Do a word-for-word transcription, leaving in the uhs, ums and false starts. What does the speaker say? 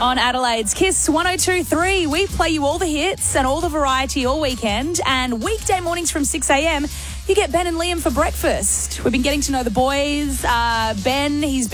on Adelaide's Kiss one oh two point three. We play you all the hits and all the variety all weekend. And weekday mornings from six a.m, you get Ben and Liam for breakfast. We've been getting to know the boys. Uh, Ben, he's